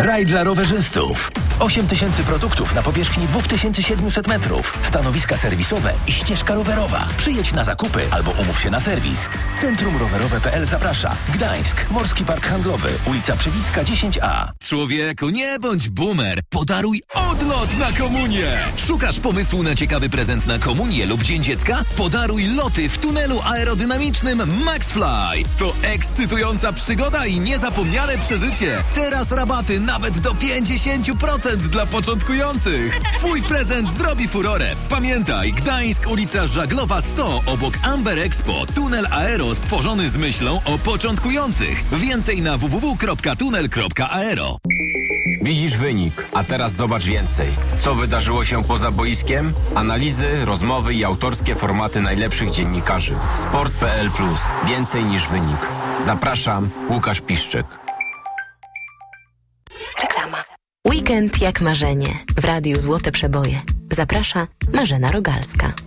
Raj dla rowerzystów. 8000 produktów na powierzchni 2700 metrów. Stanowiska serwisowe i ścieżka rowerowa. Przyjedź na zakupy albo umów się na serwis. Centrum Rowerowe.pl zaprasza. Gdańsk, Morski Park Handlowy, ulica Przewicka 10A. Człowieku, nie bądź boomer. Podaruj odlot na komunię. Szukasz pomysłu na ciekawy prezent na komunię lub Dzień Dziecka? Podaruj loty w tunelu aerodynamicznym MaxFly. To ekscytująca przygoda i niezapomniane przeżycie. Teraz rabaty nawet do 50% dla początkujących. Twój prezent zrobi furorę. Pamiętaj, Gdańsk, ulica Żaglowa 100 obok Amber Expo. Tunel aero stworzony z myślą o początkujących. Więcej na www.tunel.aero. Widzisz wynik, a teraz zobacz więcej. Co wydarzyło się poza boiskiem? Analizy, rozmowy i autorskie formaty najlepszych dziennikarzy. Sport.pl+. Więcej niż wynik. Zapraszam, Łukasz Piszczek. Reklama. Weekend jak marzenie. W Radiu Złote Przeboje. Zaprasza Marzena Rogalska.